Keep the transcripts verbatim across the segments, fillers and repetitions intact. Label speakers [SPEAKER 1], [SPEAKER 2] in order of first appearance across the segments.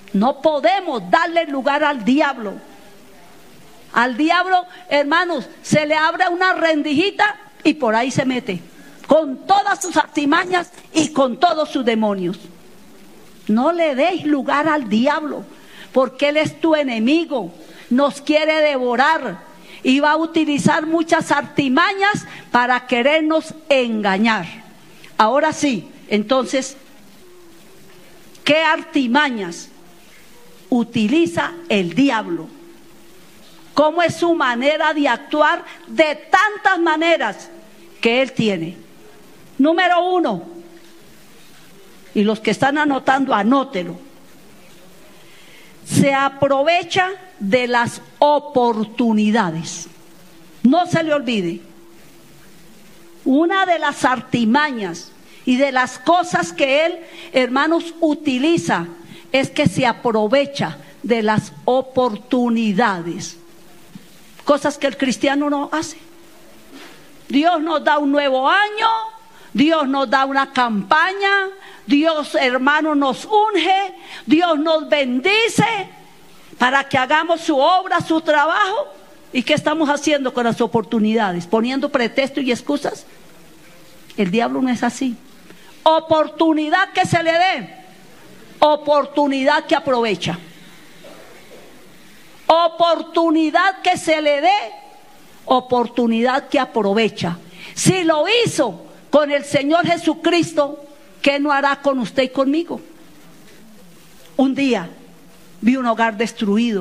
[SPEAKER 1] No podemos darle lugar al diablo. Al diablo, hermanos, se le abre una rendijita y por ahí se mete, con todas sus artimañas y con todos sus demonios. No le deis lugar al diablo, porque él es tu enemigo, nos quiere devorar y va a utilizar muchas artimañas para querernos engañar. Ahora sí, entonces, ¿qué artimañas utiliza el diablo? ¿Cómo es su manera de actuar de tantas maneras que él tiene? Número uno, y los que están anotando, anótelo. Se aprovecha de las oportunidades. No se le olvide. Una de las artimañas y de las cosas que él, hermanos, utiliza es que se aprovecha de las oportunidades. Cosas que el cristiano no hace. Dios nos da un nuevo año, Dios nos da una campaña, Dios, hermano, nos unge, Dios nos bendice para que hagamos su obra, su trabajo. ¿Y qué estamos haciendo con las oportunidades? ¿Poniendo pretextos y excusas? El diablo no es así. Oportunidad que se le dé, oportunidad que aprovecha. Oportunidad que se le dé, oportunidad que aprovecha. Si lo hizo con el Señor Jesucristo, ¿qué no hará con usted y conmigo? Un día vi un hogar destruido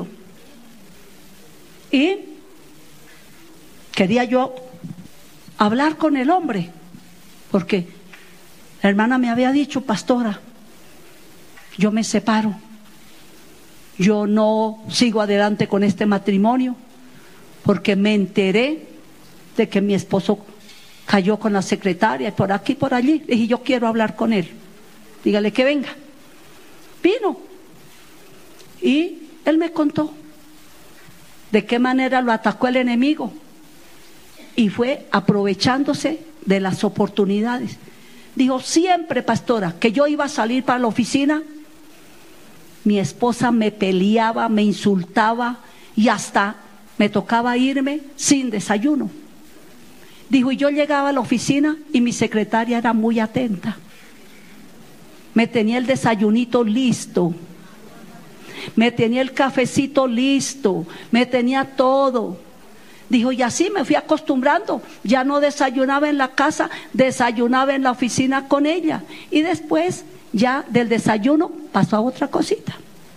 [SPEAKER 1] y quería yo hablar con el hombre, porque la hermana me había dicho: pastora, yo me separo, yo no sigo adelante con este matrimonio, porque me enteré de que mi esposo cayó con la secretaria, y por aquí y por allí. Le dije: yo quiero hablar con él, dígale que venga. Vino y él me contó de qué manera lo atacó el enemigo, y fue aprovechándose de las oportunidades. Dijo: siempre, pastora, que yo iba a salir para la oficina, mi esposa me peleaba, me insultaba y hasta me tocaba irme sin desayuno. Dijo: y yo llegaba a la oficina y mi secretaria era muy atenta, me tenía el desayunito listo, me tenía el cafecito listo, me tenía todo. Dijo: y así me fui acostumbrando, ya no desayunaba en la casa, desayunaba en la oficina con ella, y después ya del desayuno pasó a otra cosita.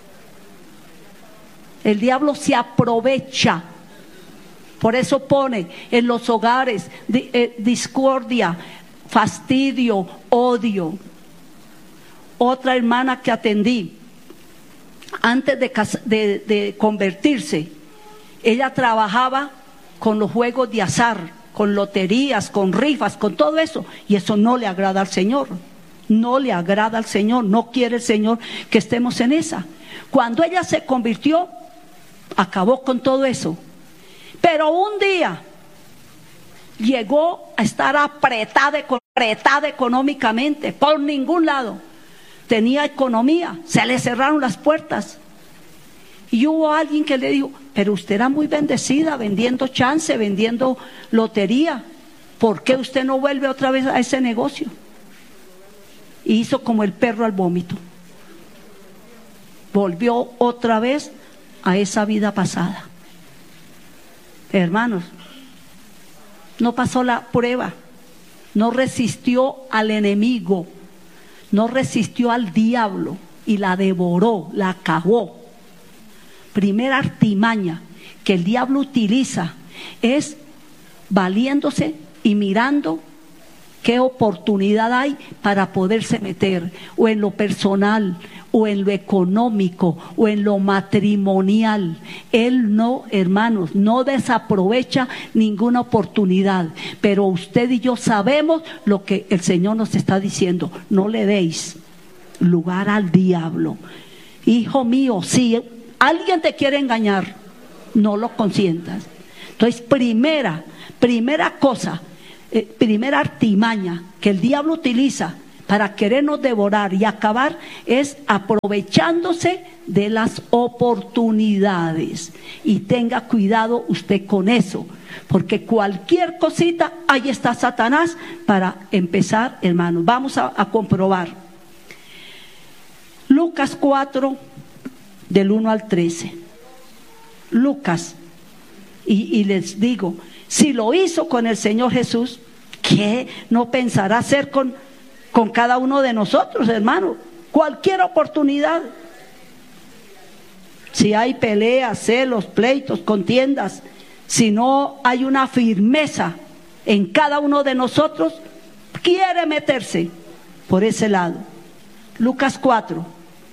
[SPEAKER 1] El diablo se aprovecha. Por eso pone en los hogares di, eh, discordia, fastidio, odio. Otra hermana que atendí, antes de, de, de convertirse, ella trabajaba con los juegos de azar, con loterías, con rifas, con todo eso, y eso no le agrada al Señor. No le agrada al Señor, no quiere el Señor que estemos en esa. Cuando ella se convirtió, acabó con todo eso. Pero un día llegó a estar apretada, apretada económicamente, por ningún lado. Tenía economía, se le cerraron las puertas. Y hubo alguien que le dijo: pero usted era muy bendecida vendiendo chance, vendiendo lotería, ¿por qué usted no vuelve otra vez a ese negocio? Y hizo como el perro al vómito. Volvió otra vez a esa vida pasada. Hermanos, no pasó la prueba, no resistió al enemigo, no resistió al diablo y la devoró, la acabó. Primera artimaña que el diablo utiliza es valiéndose y mirando qué oportunidad hay para poderse meter, o en lo personal, o en lo económico, o en lo matrimonial. Él no, hermanos, no desaprovecha ninguna oportunidad, pero usted y yo sabemos lo que el Señor nos está diciendo: no le deis lugar al diablo. Hijo mío, si alguien te quiere engañar, no lo consientas. Entonces, primera, primera cosa, Eh, primera artimaña que el diablo utiliza para querernos devorar y acabar es aprovechándose de las oportunidades. Y tenga cuidado usted con eso, porque cualquier cosita, ahí está Satanás para empezar, hermanos. Vamos a, a comprobar. Lucas cuatro, del uno al trece. Lucas, y, y les digo, si lo hizo con el Señor Jesús, ¿qué no pensará hacer con, con cada uno de nosotros, hermano? Cualquier oportunidad. Si hay peleas, celos, pleitos, contiendas, si no hay una firmeza en cada uno de nosotros, quiere meterse por ese lado. Lucas cuatro.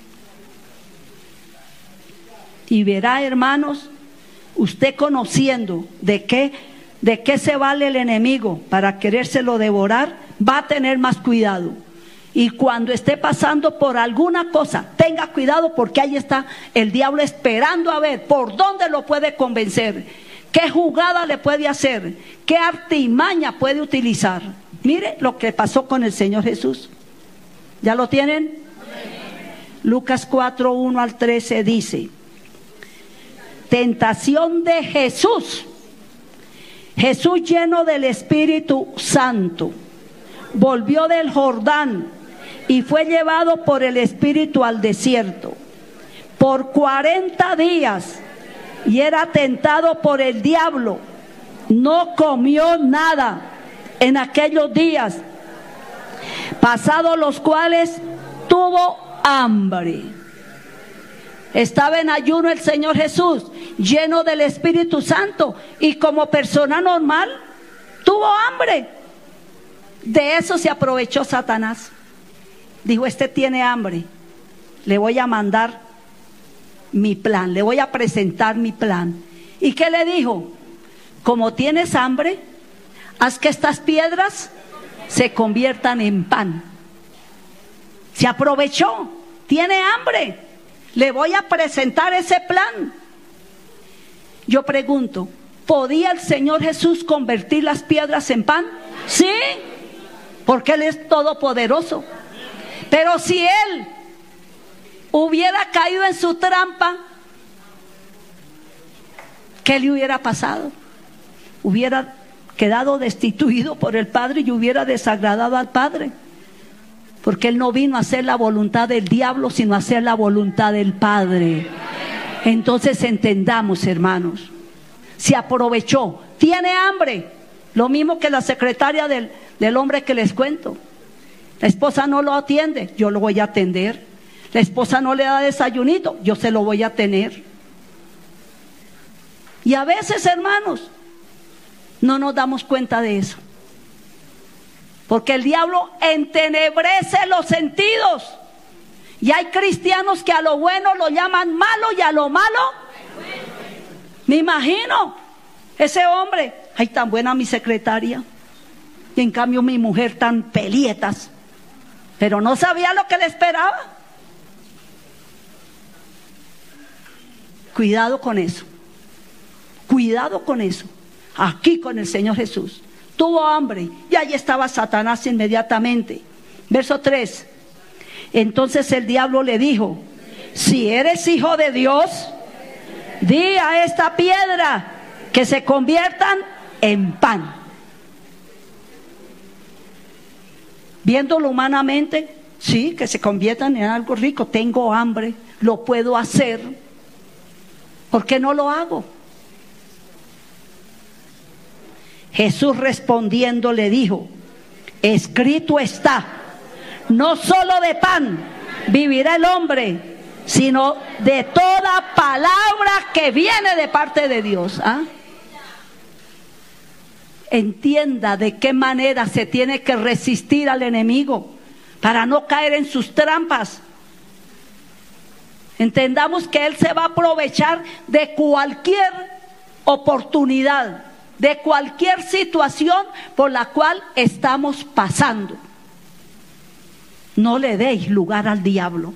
[SPEAKER 1] Y verá, hermanos, usted conociendo de qué, de qué se vale el enemigo para querérselo devorar, va a tener más cuidado. Y cuando esté pasando por alguna cosa, tenga cuidado, porque ahí está el diablo esperando a ver por dónde lo puede convencer, qué jugada le puede hacer, qué artimaña puede utilizar. Mire lo que pasó con el Señor Jesús. ¿Ya lo tienen? Lucas cuatro, uno al trece dice: tentación de Jesús. Jesús, lleno del Espíritu Santo, volvió del Jordán y fue llevado por el Espíritu al desierto por cuarenta días, y era tentado por el diablo. No comió nada en aquellos días, pasados los cuales tuvo hambre. Estaba en ayuno el Señor Jesús, lleno del Espíritu Santo, y como persona normal tuvo hambre. De eso se aprovechó Satanás. Dijo: este tiene hambre, le voy a mandar mi plan, le voy a presentar mi plan. ¿Y qué le dijo? Como tienes hambre, haz que estas piedras se conviertan en pan. Se aprovechó, tiene hambre, le voy a presentar ese plan. Yo pregunto, ¿podía el Señor Jesús convertir las piedras en pan? Sí, porque Él es todopoderoso. Pero si Él hubiera caído en su trampa, ¿qué le hubiera pasado? Hubiera quedado destituido por el Padre y hubiera desagradado al Padre. Porque Él no vino a hacer la voluntad del diablo, sino a hacer la voluntad del Padre. Entonces entendamos, hermanos, se aprovechó, tiene hambre, lo mismo que la secretaria del, del hombre que les cuento. La esposa no lo atiende, yo lo voy a atender. La esposa no le da desayunito, yo se lo voy a tener. Y a veces, hermanos, no nos damos cuenta de eso, porque el diablo entenebrece los sentidos. Y hay cristianos que a lo bueno lo llaman malo y a lo malo, me imagino, ese hombre, ay, tan buena mi secretaria, y en cambio mi mujer tan pelietas, pero no sabía lo que le esperaba. Cuidado con eso, cuidado con eso. Aquí con el Señor Jesús tuvo hambre y ahí estaba Satanás inmediatamente. Verso tres. Entonces el diablo le dijo: si eres hijo de Dios, di a esta piedra que se conviertan en pan. Viéndolo humanamente, sí, que se conviertan en algo rico. Tengo hambre, lo puedo hacer. ¿Por qué no lo hago? Jesús respondiendo le dijo: escrito está, no solo de pan vivirá el hombre, sino de toda palabra que viene de parte de Dios. ¿Ah? Entienda de qué manera se tiene que resistir al enemigo para no caer en sus trampas. Entendamos que Él se va a aprovechar de cualquier oportunidad, de cualquier situación por la cual estamos pasando. No le deis lugar al diablo.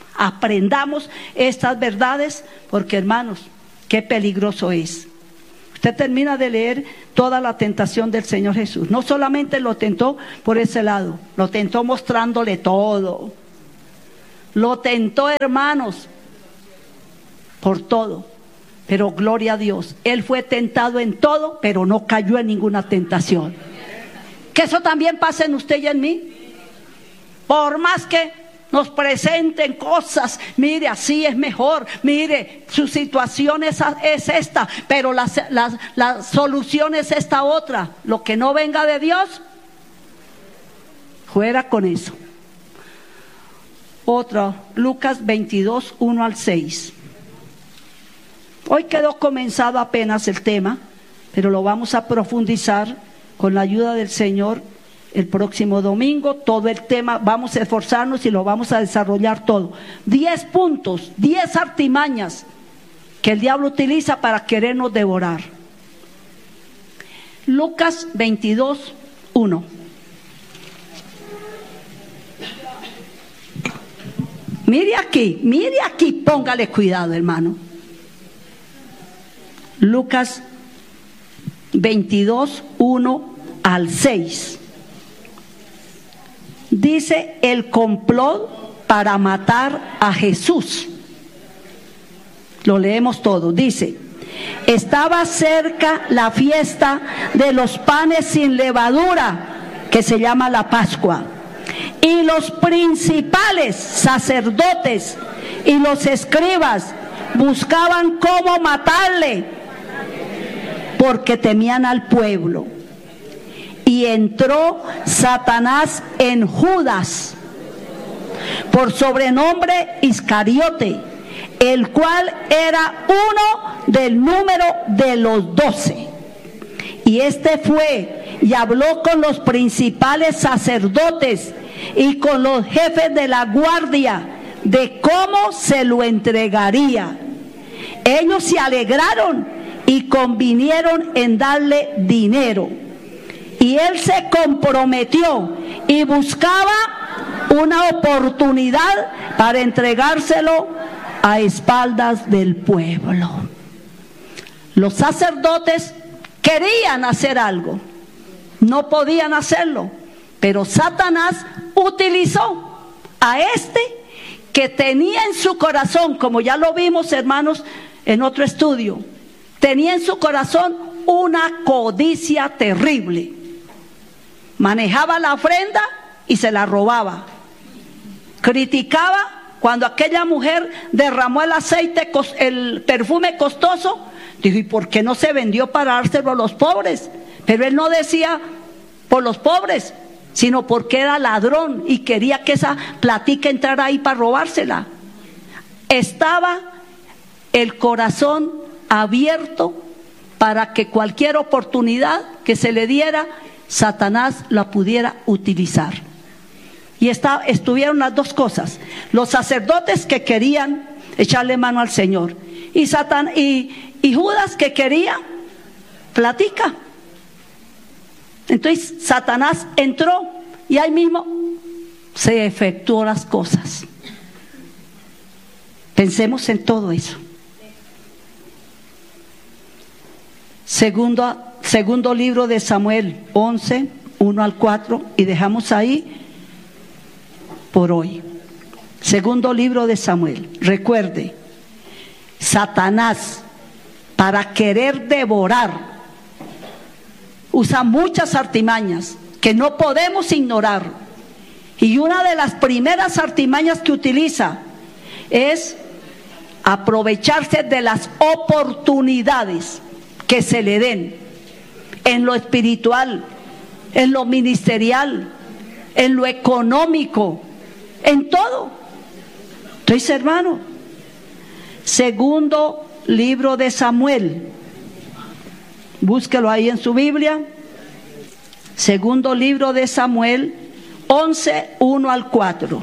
[SPEAKER 1] Aprendamos estas verdades, porque, hermanos, qué peligroso es. Usted termina de leer toda la tentación del Señor Jesús. No solamente lo tentó por ese lado, lo tentó mostrándole todo. Lo tentó, hermanos, por todo. Pero gloria a Dios, Él fue tentado en todo, pero no cayó en ninguna tentación. Que eso también pasa en usted y en mí. Por más que nos presenten cosas, mire, así es mejor, mire, su situación es, es esta, pero la, la, la solución es esta otra. Lo que no venga de Dios, fuera con eso. Otra, Lucas veintidós, uno al seis. Hoy quedó comenzado apenas el tema, pero lo vamos a profundizar con la ayuda del Señor el próximo domingo. Todo el tema, vamos a esforzarnos y lo vamos a desarrollar todo. Diez puntos, diez artimañas que el diablo utiliza para querernos devorar. Lucas veintidós, uno. Mire aquí, mire aquí, póngale cuidado, hermano. Lucas veintidós, uno al seis. Dice el complot para matar a Jesús. Lo leemos todo. Dice: estaba cerca la fiesta de los panes sin levadura, que se llama la Pascua, y los principales sacerdotes y los escribas buscaban cómo matarle, porque temían al pueblo. Y entró Satanás en Judas, por sobrenombre Iscariote, el cual era uno del número de los doce. Y este fue y habló con los principales sacerdotes y con los jefes de la guardia de cómo se lo entregaría. Ellos se alegraron y convinieron en darle dinero. Y él se comprometió y buscaba una oportunidad para entregárselo a espaldas del pueblo. Los sacerdotes querían hacer algo, no podían hacerlo, pero Satanás utilizó a este que tenía en su corazón, como ya lo vimos, hermanos, en otro estudio, tenía en su corazón una codicia terrible. Manejaba la ofrenda y se la robaba. Criticaba cuando aquella mujer derramó el aceite, el perfume costoso. Dijo: ¿y por qué no se vendió para dárselo a los pobres? Pero él no decía por los pobres, sino porque era ladrón y quería que esa platica entrara ahí para robársela. Estaba el corazón abierto para que cualquier oportunidad que se le diera, Satanás la pudiera utilizar. Y está, estuvieron las dos cosas: los sacerdotes que querían echarle mano al Señor, y, Satan, y, y Judas que quería platica. Entonces Satanás entró y ahí mismo se efectuó las cosas. Pensemos en todo eso. Segundo, segundo libro de Samuel once, uno al cuatro, y dejamos ahí por hoy. Segundo libro de Samuel. Recuerde, Satanás, para querer devorar, usa muchas artimañas que no podemos ignorar. Y una de las primeras artimañas que utiliza es aprovecharse de las oportunidades que se le den en lo espiritual, en lo ministerial, en lo económico, en todo. Entonces, hermano, segundo libro de Samuel, búsquelo ahí en su Biblia. Segundo libro de Samuel once, uno al cuatro.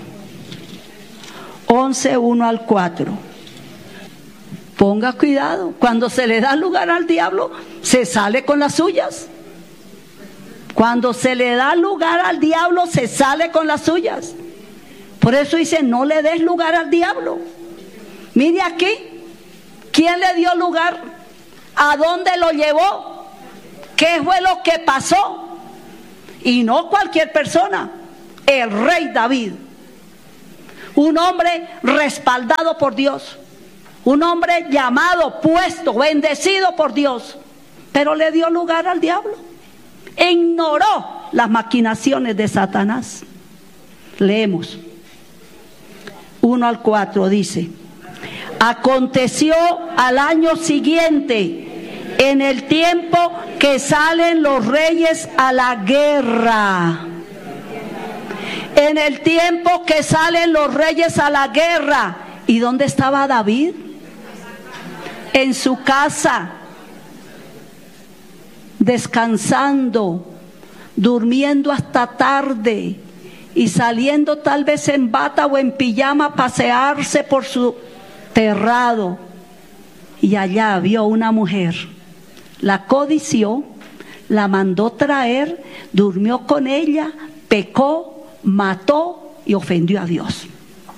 [SPEAKER 1] once, uno al cuatro. Ponga cuidado, cuando se le da lugar al diablo, se sale con las suyas. Cuando se le da lugar al diablo, se sale con las suyas. Por eso dice: no le des lugar al diablo. Mire aquí, ¿quién le dio lugar ¿A dónde lo llevó? ¿Qué fue lo que pasó? Y no cualquier persona, el rey David. Un hombre respaldado por Dios. Un hombre llamado, puesto, bendecido por Dios. Pero le dio lugar al diablo. Ignoró las maquinaciones de Satanás. Leemos. uno al cuatro dice: aconteció al año siguiente, en el tiempo que salen los reyes a la guerra. En el tiempo que salen los reyes a la guerra. ¿Y dónde estaba David? En su casa, descansando, durmiendo hasta tarde y saliendo tal vez en bata o en pijama a pasearse por su terrado. Y allá vio una mujer, la codició, la mandó traer, durmió con ella, pecó, mató y ofendió a Dios.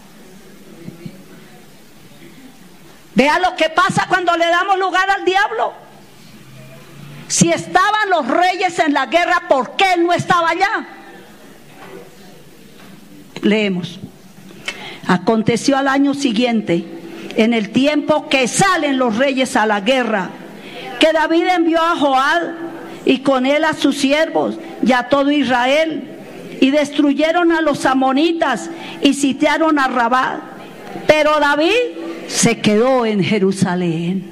[SPEAKER 1] Vea lo que pasa cuando le damos lugar al diablo. Si estaban los reyes en la guerra, ¿por qué él no estaba allá? Leemos. Aconteció al año siguiente, en el tiempo que salen los reyes a la guerra, que David envió a Joab y con él a sus siervos y a todo Israel, y destruyeron a los amonitas y sitiaron a Rabá. Pero David se quedó en Jerusalén.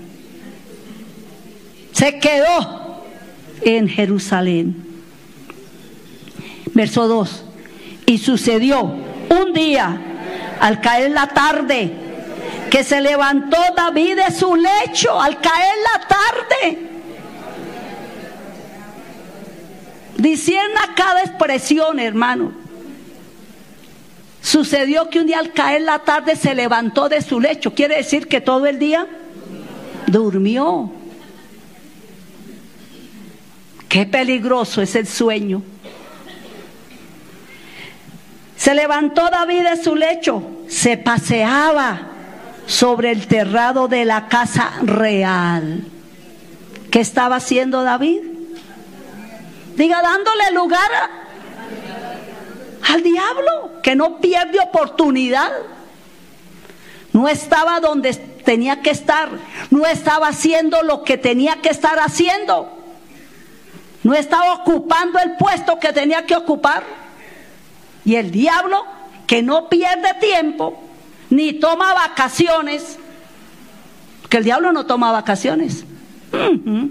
[SPEAKER 1] Se quedó en Jerusalén. Verso dos. Y sucedió un día, al caer la tarde, que se levantó David de su lecho, al caer la tarde. Discierna cada expresión, hermano. Sucedió que un día al caer la tarde se levantó de su lecho. Quiere decir que todo el día durmió. Qué peligroso es el sueño. Se levantó David de su lecho, se paseaba sobre el terrado de la casa real. ¿Qué estaba haciendo David? Diga, dándole lugar a, al diablo, que no pierde oportunidad. No estaba donde tenía que estar, no estaba haciendo lo que tenía que estar haciendo, no estaba ocupando el puesto que tenía que ocupar. Y el diablo, que no pierde tiempo, ni toma vacaciones, que el diablo no toma vacaciones. Uh-huh.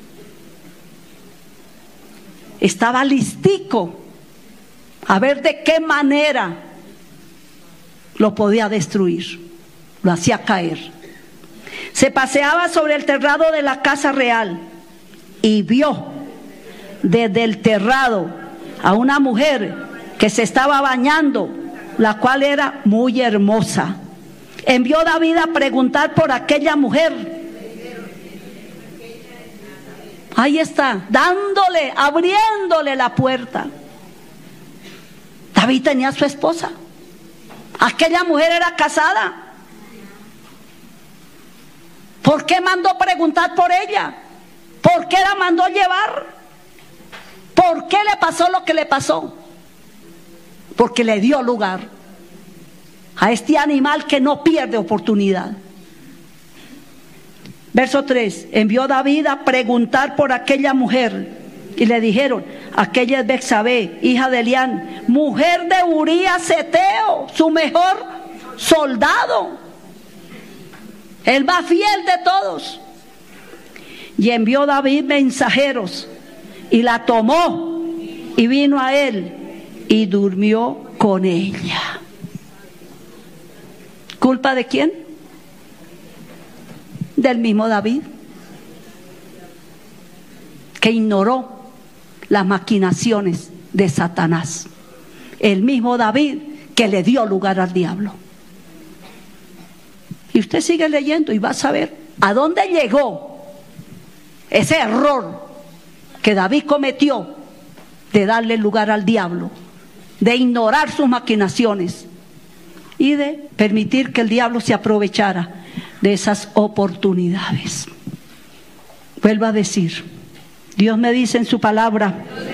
[SPEAKER 1] Estaba listico a ver de qué manera lo podía destruir. Lo hacía caer. Se paseaba sobre el terrado de la casa real y vio desde el terrado a una mujer que se estaba bañando, la cual era muy hermosa. Envió David a preguntar por aquella mujer. Ahí está, dándole, abriéndole la puerta. David tenía a su esposa. Aquella mujer era casada. ¿Por qué mandó preguntar por ella? ¿Por qué la mandó llevar? ¿Por qué le pasó lo que le pasó? Porque le dio lugar a este animal que no pierde oportunidad. Verso tres. Envió David a preguntar por aquella mujer y le dijeron: aquella es Betsabé, hija de Elián, mujer de Urías Eteo, su mejor soldado, el más fiel de todos. Y envió David mensajeros y la tomó y vino a él y durmió con ella. ¿Culpa de quién? Del mismo David, que ignoró las maquinaciones de Satanás. El mismo David que le dio lugar al diablo. Y usted sigue leyendo y va a saber a dónde llegó ese error que David cometió de darle lugar al diablo, de ignorar sus maquinaciones y de permitir que el diablo se aprovechara de esas oportunidades. Vuelvo a decir, Dios me dice en su palabra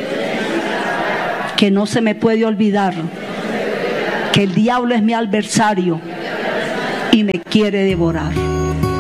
[SPEAKER 1] que no se me puede olvidar que el diablo es mi adversario y me quiere devorar.